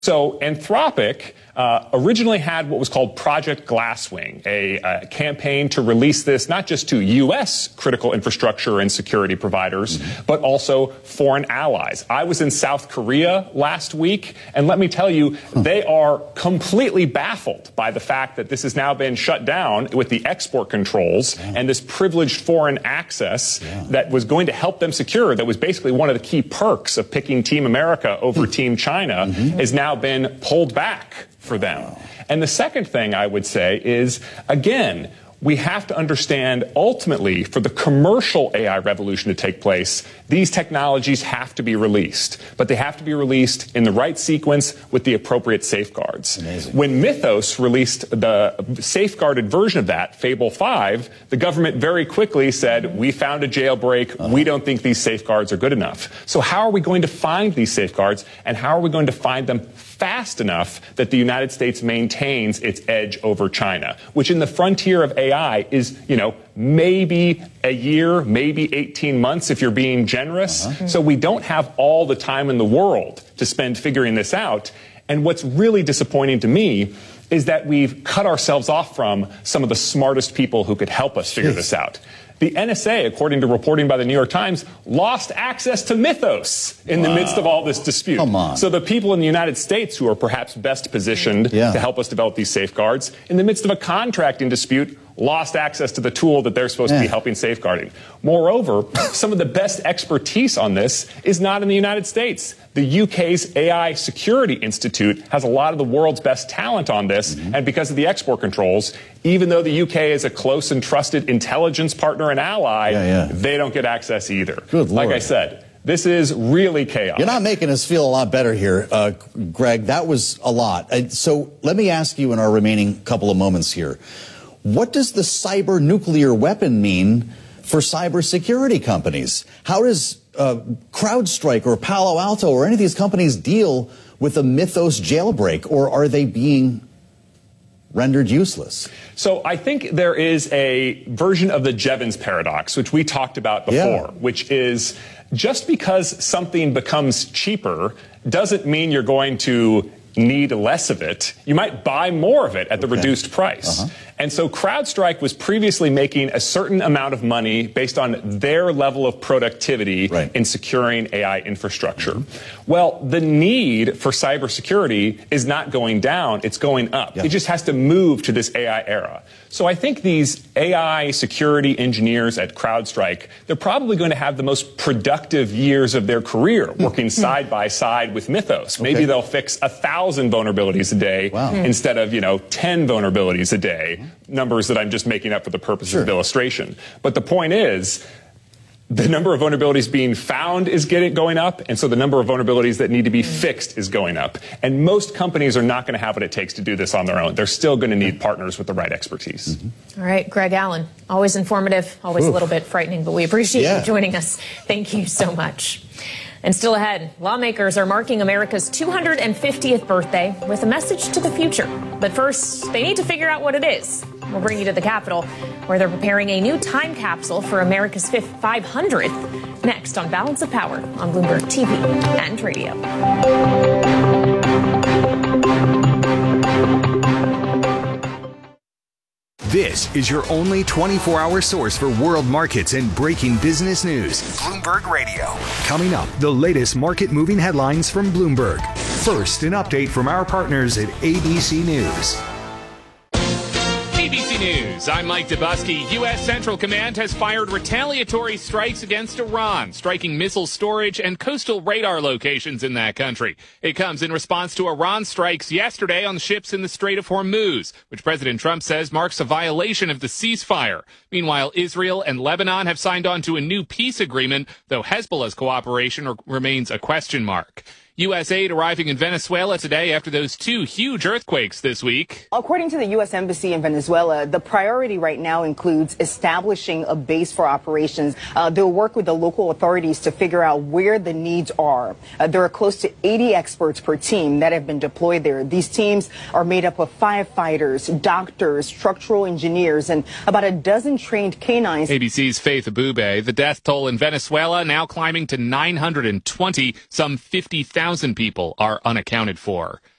So Anthropic originally had what was called Project Glasswing, a campaign to release this not just to U.S. critical infrastructure and security providers, but also foreign allies. I was in South Korea last week, and let me tell you, they are completely baffled by the fact that this has now been shut down with the export controls and this privileged foreign access that was going to help them secure, that was basically one of the key perks of picking Team America over Team China, is now been pulled back for them. And the second thing I would say is, again, we have to understand ultimately for the commercial AI revolution to take place, these technologies have to be released, but they have to be released in the right sequence with the appropriate safeguards. Amazing. When Mythos released the safeguarded version of that, Fable 5, the government very quickly said, we found a jailbreak. We don't think these safeguards are good enough. So how are we going to find these safeguards, and how are we going to find them fast enough that the United States maintains its edge over China, which in the frontier of AI is, maybe a year, maybe 18 months if you're being generous. So we don't have all the time in the world to spend figuring this out. And what's really disappointing to me is that we've cut ourselves off from some of the smartest people who could help us figure this out. The NSA, according to reporting by the New York Times, lost access to Mythos in the midst of all this dispute. Come on. So the people in the United States who are perhaps best positioned to help us develop these safeguards, in the midst of a contracting dispute, lost access to the tool that they're supposed to be helping safeguarding. Moreover, some of the best expertise on this is not in the United States. The UK's AI Security Institute has a lot of the world's best talent on this, and because of the export controls, even though the UK is a close and trusted intelligence partner and ally, they don't get access either. Good Lord. Like I said, this is really chaos. You're not making us feel a lot better here, Greg. That was a lot. So let me ask you in our remaining couple of moments here, what does the cyber nuclear weapon mean for cybersecurity companies? How does CrowdStrike or Palo Alto or any of these companies deal with a Mythos jailbreak, or are they being rendered useless? So I think there is a version of the Jevons paradox, which we talked about before, which is just because something becomes cheaper doesn't mean you're going to need less of it. You might buy more of it at the reduced price. And so CrowdStrike was previously making a certain amount of money based on their level of productivity in securing AI infrastructure. Well, the need for cybersecurity is not going down, it's going up. It just has to move to this AI era. So I think these AI security engineers at CrowdStrike, they're probably going to have the most productive years of their career working side by side with Mythos. Maybe they'll fix 1,000 vulnerabilities a day instead of, 10 vulnerabilities a day. Numbers that I'm just making up for the purposes of illustration. But the point is, the number of vulnerabilities being found is going up, and so the number of vulnerabilities that need to be fixed is going up. And most companies are not going to have what it takes to do this on their own. They're still going to need partners with the right expertise. All right, Greg Allen, always informative, always a little bit frightening, but we appreciate you joining us. Thank you so much. And still ahead, lawmakers are marking America's 250th birthday with a message to the future. But first, they need to figure out what it is. We'll bring you to the Capitol, where they're preparing a new time capsule for America's 500th. Next on Balance of Power on Bloomberg TV and radio. This is your only 24-hour source for world markets and breaking business news. Bloomberg Radio. Coming up, the latest market-moving headlines from Bloomberg. First, an update from our partners at ABC News. ABC News, I'm Mike Dubusky. U.S. Central Command has fired retaliatory strikes against Iran, striking missile storage and coastal radar locations in that country. It comes in response to Iran strikes yesterday on ships in the Strait of Hormuz, which President Trump says marks a violation of the ceasefire. Meanwhile, Israel and Lebanon have signed on to a new peace agreement, though Hezbollah's cooperation remains a question mark. U.S. aid arriving in Venezuela today after those two huge earthquakes this week. According to the U.S. Embassy in Venezuela, the priority right now includes establishing a base for operations. They'll work with the local authorities to figure out where the needs are. There are close to 80 experts per team that have been deployed there. These teams are made up of firefighters, doctors, structural engineers, and about a dozen trained canines. ABC's Faith Abube. The death toll in Venezuela now climbing to 920, some 50,000 50,000 people are unaccounted for.